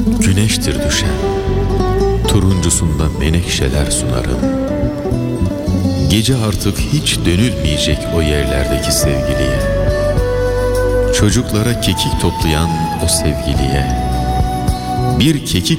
Güneştir düşen, turuncusunda menekşeler sunarım. Gece artık hiç dönülmeyecek o yerlerdeki sevgiliye, çocuklara kekik toplayan o sevgiliye, bir kekik